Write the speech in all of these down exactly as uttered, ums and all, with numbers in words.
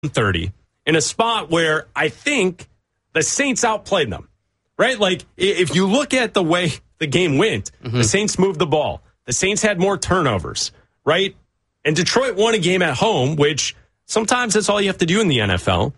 thirty in a spot where I think the Saints outplayed them, right? Like, if you look at the way the game went, mm-hmm. the Saints moved the ball. The Saints had more turnovers, right? And Detroit won a game at home, which sometimes that's all you have to do in the N F L.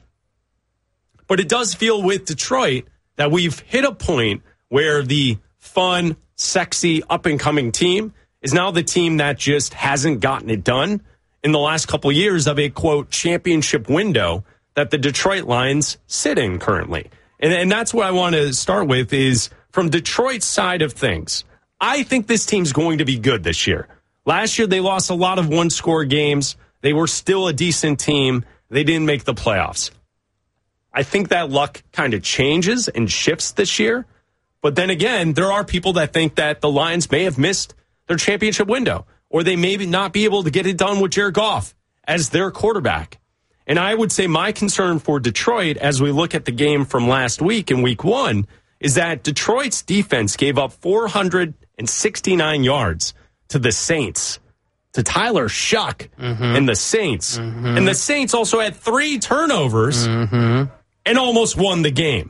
But it does feel with Detroit that we've hit a point where the fun, sexy, up-and-coming team is now the team that just hasn't gotten it done in the last couple years of a, quote, championship window that the Detroit Lions sit in currently. And, and that's what I want to start with is from Detroit's side of things. I think this team's going to be good this year. Last year, they lost a lot of one-score games. They were still a decent team. They didn't make the playoffs. I think that luck kind of changes and shifts this year. But then again, there are people that think that the Lions may have missed their championship window, or they may not be able to get it done with Jared Goff as their quarterback. And I would say my concern for Detroit, as we look at the game from last week in week one, is that Detroit's defense gave up four hundred sixty-nine yards to the Saints, to Tyler Shuck mm-hmm. and the Saints. Mm-hmm. And the Saints also had three turnovers mm-hmm. and almost won the game.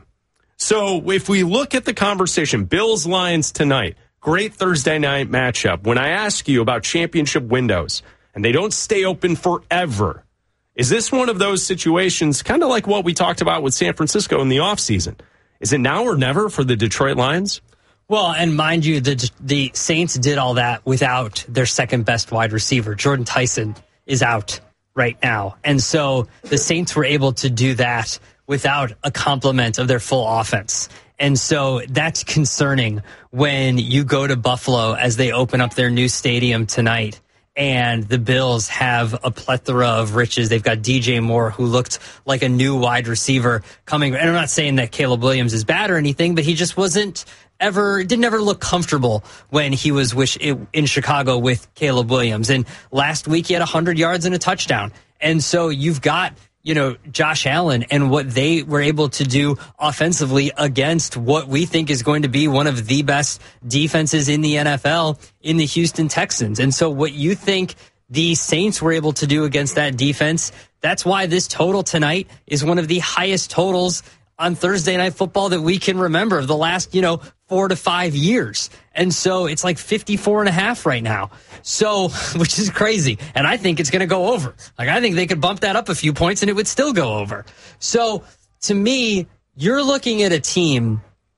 So if we look at the conversation, Bills-Lions tonight, great Thursday night matchup. When I ask you about championship windows, and they don't stay open forever, is this one of those situations, kind of like what we talked about with San Francisco in the offseason? Is it now or never for the Detroit Lions? Well, and mind you, the the Saints did all that without their second best wide receiver. Jordan Tyson is out right now. And so the Saints were able to do that without a complement of their full offense. And so that's concerning when you go to Buffalo as they open up their new stadium tonight. And the Bills have a plethora of riches. They've got D J Moore, who looked like a new wide receiver coming. And I'm not saying that Caleb Williams is bad or anything, but he just wasn't ever, didn't ever look comfortable when he was wish, in Chicago with Caleb Williams. And last week he had one hundred yards and a touchdown. And so you've got, you know, Josh Allen and what they were able to do offensively against what we think is going to be one of the best defenses in the N F L in the Houston Texans. And so what you think the Saints were able to do against that defense, that's why this total tonight is one of the highest totals on Thursday Night Football that we can remember of the last, you know, four to five years. And so it's like fifty-four and a half right now. So, which is crazy. And I think it's going to go over. Like, I think they could bump that up a few points and it would still go over. So to me, you're looking at a team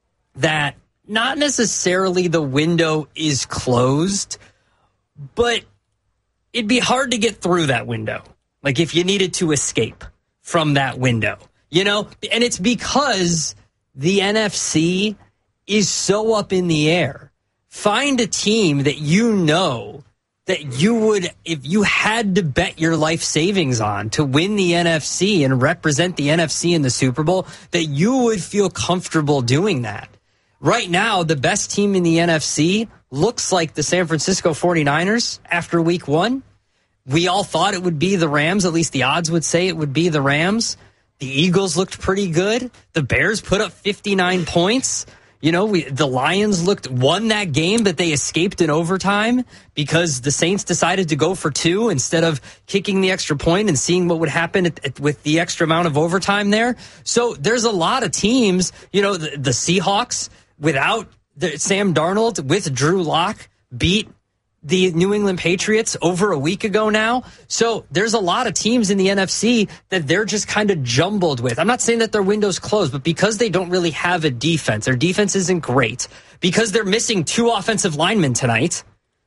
that not necessarily the window is closed, but it'd be hard to get through that window. Like if you needed to escape from that window, you know, and it's because the N F C is so up in the air. Find a team that you know that you would, if you had to bet your life savings on to win the N F C and represent the N F C in the Super Bowl, that you would feel comfortable doing that. Right now, the best team in the N F C looks like the San Francisco forty-niners after week one. We all thought it would be the Rams. At least the odds would say it would be the Rams. The Eagles looked pretty good. The Bears put up fifty-nine points. You know, we, the Lions looked, won that game, but they escaped in overtime because the Saints decided to go for two instead of kicking the extra point and seeing what would happen at, at, with the extra amount of overtime there. So there's a lot of teams, you know, the, the Seahawks without the, Sam Darnold, with Drew Lock, beat the New England Patriots over a week ago now. So there's a lot of teams in the N F C that they're just kind of jumbled with. I'm not saying that their window's closed, but because they don't really have a defense, their defense isn't great, because they're missing two offensive linemen tonight,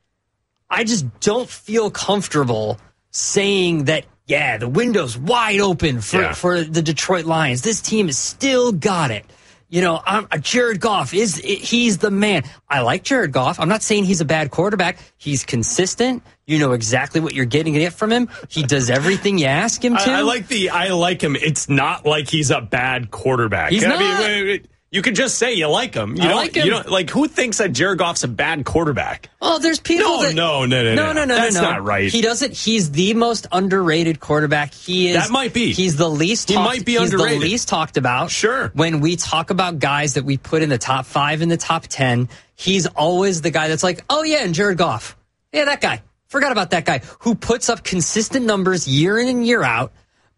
I just don't feel comfortable saying that, yeah, the window's wide open for, yeah. for the Detroit Lions. This team has still got it. You know, I'm, uh, Jared Goff, is he's the man. I like Jared Goff. I'm not saying he's a bad quarterback. He's consistent. You know exactly what you're getting it from him. He does everything you ask him to. I, I like the. I like him. It's not like he's a bad quarterback. He's I not. mean, wait, wait, you could just say you like him. You I don't, like him. You don't, like, who thinks that Jared Goff's a bad quarterback? Oh, there's people no, that... No, no, no, no, no, no, That's no, no. not right. He doesn't... He's the most underrated quarterback. He is... That might be. He's the least He talked, might be he's underrated. the least talked about. Sure. When we talk about guys that we put in the top five and the top ten, he's always the guy that's like, oh, yeah, and Jared Goff. Yeah, that guy. Forgot about that guy who puts up consistent numbers year in and year out.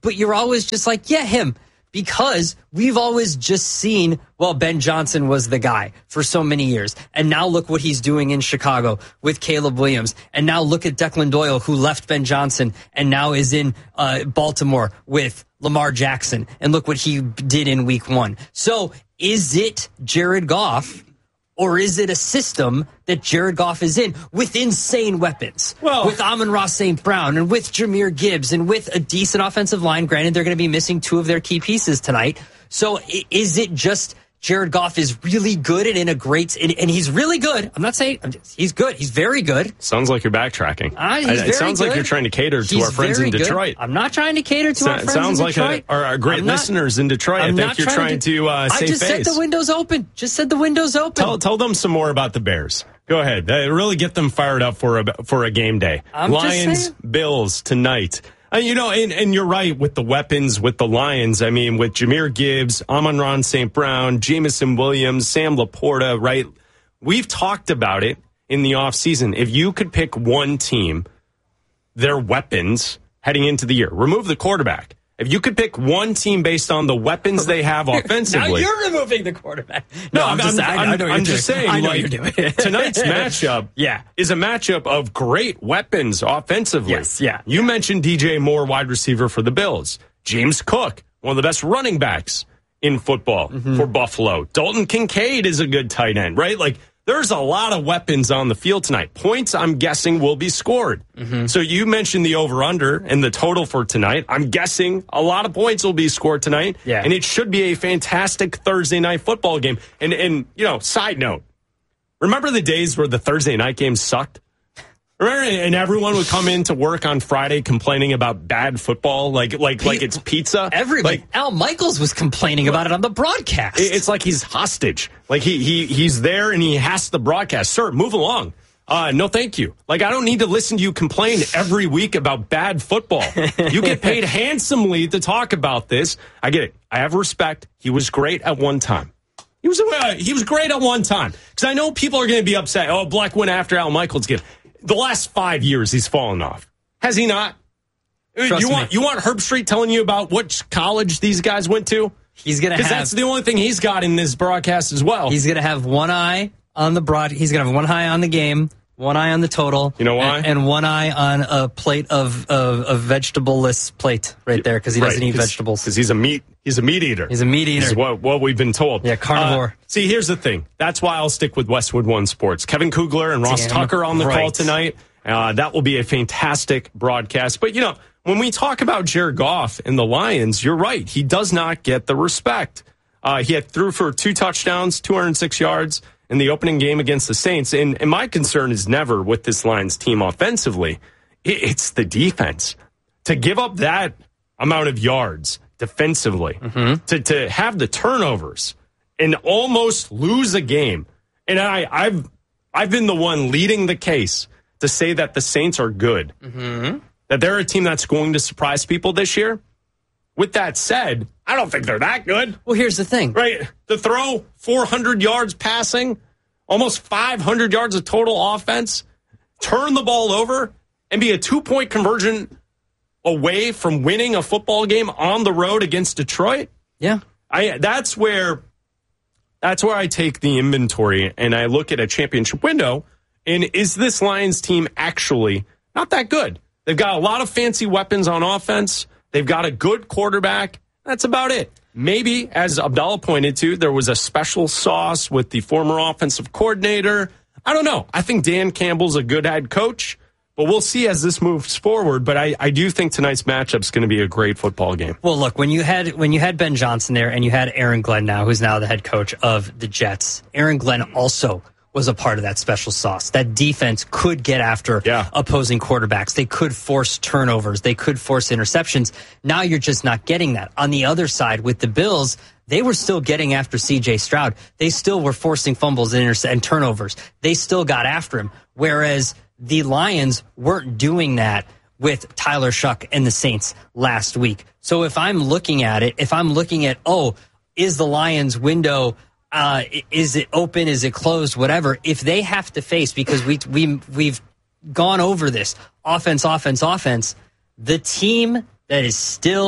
but you're always just like, yeah, him. Because we've always just seen, well, Ben Johnson was the guy for so many years. And now look what he's doing in Chicago with Caleb Williams. And now look at Declan Doyle, who left Ben Johnson and now is in uh, Baltimore with Lamar Jackson. And look what he did in week one. So is it Jared Goff? Or is it a system that Jared Goff is in with insane weapons? Well, with Amon-Ra Saint Brown and with Jahmyr Gibbs and with a decent offensive line. Granted, they're going to be missing two of their key pieces tonight. So is it just Jared Goff is really good and in a great, and, and he's really good. I'm not saying I'm just, he's good. He's very good. Sounds like you're backtracking. Uh, he's it very sounds good. like you're trying to cater to he's our friends in Detroit. Good. I'm not trying to cater to so, our friends sounds in like Detroit. A, our, our great I'm not, listeners in Detroit. I'm I think you're trying to, to uh, save I just face. said the windows open. Just said the windows open. Tell, tell them some more about the Bears. Go ahead. Uh, really get them fired up for a, for a game day. I'm Lions, Bills tonight. Uh, you know, and, and you're right with the weapons with the Lions. I mean, with Jahmyr Gibbs, Amon-Ra Saint Brown, Jameson Williams, Sam Laporta, right? We've talked about it in the offseason. If you could pick one team, their weapons heading into the year, remove the quarterback. If you could pick one team based on the weapons they have offensively. Now you're removing the quarterback. No, no I'm, I'm, just, I, I know I'm just saying. I know like, you're doing it. Tonight's matchup yeah. is a matchup of great weapons offensively. Yes, yeah. You mentioned D J Moore, wide receiver for the Bills. James Cook, one of the best running backs in football mm-hmm. for Buffalo. Dalton Kincaid is a good tight end, right? Like, there's a lot of weapons on the field tonight. Points, I'm guessing, will be scored. Mm-hmm. So you mentioned the over-under and the total for tonight. I'm guessing a lot of points will be scored tonight. Yeah. And it should be a fantastic Thursday night football game. And, and you know, side note, remember the days where the Thursday night games sucked? Remember, and everyone would come in to work on Friday complaining about bad football, like like Pe- like it's pizza. Everybody, like, Al Michaels was complaining about it on the broadcast. It's like he's hostage. Like he he he's there and he has to broadcast. Sir, move along. Uh, no, thank you. Like I don't need to listen to you complain every week about bad football. You get paid handsomely to talk about this. I get it. I have respect. He was great at one time. He was uh, he was great at one time because I know people are going to be upset. Oh, Black went after Al Michaels again. The last five years, he's fallen off. Has he not? Trust you want me. you want Herb Street telling you about which college these guys went to? He's gonna because have, that's the only thing he's got in this broadcast as well. He's gonna have one eye on the broad. He's gonna have one eye on the game, one eye on the total. You know why? And, and one eye on a plate of of a vegetable-less plate right there because he doesn't right, eat vegetables. Because he's a meat he's a meat eater. He's a meat eater. Is what what we've been told. Yeah, carnivore. Uh, see, here's the thing. That's why I'll stick with Westwood One Sports. Kevin Kugler and Ross Damn Tucker on the right. call tonight. Uh, that will be a fantastic broadcast. But, you know, when we talk about Jared Goff and the Lions, you're right. He does not get the respect. Uh, he had threw for two touchdowns, two hundred six yards in the opening game against the Saints. And, and my concern is never with this Lions team offensively. It, it's the defense. To give up that amount of yards defensively, mm-hmm. to, to have the turnovers and almost lose a game. And I, I've I've been the one leading the case to say that the Saints are good, mm-hmm. that they're a team that's going to surprise people this year. With that said, I don't think they're that good. Well, here's the thing. Right? To throw four hundred yards passing, almost five hundred yards of total offense, turn the ball over, and be a two-point conversion away from winning a football game on the road against Detroit. Yeah. I that's where that's where I take the inventory and I look at a championship window. And is this Lions team actually not that good? They've got a lot of fancy weapons on offense. They've got a good quarterback. That's about it. Maybe, as Abdallah pointed to, there was a special sauce with the former offensive coordinator. I don't know. I think Dan Campbell's a good head coach, but we'll see as this moves forward. But I, I do think tonight's matchup is going to be a great football game. Well, look, when you had when you had Ben Johnson there and you had Aaron Glenn now, who's now the head coach of the Jets, Aaron Glenn also was a part of that special sauce. That defense could get after yeah. opposing quarterbacks. They could force turnovers. They could force interceptions. Now you're just not getting that. On the other side, with the Bills, they were still getting after C J Stroud. They still were forcing fumbles and, interce- and turnovers. They still got after him. Whereas the Lions weren't doing that with Tyler Shuck and the Saints last week. So if I'm looking at it, if I'm looking at, oh, is the Lions window Uh, is it open? Is it closed? Whatever. If they have to face, because we we we've gone over this offense, offense, offense. The team that is still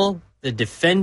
the defend.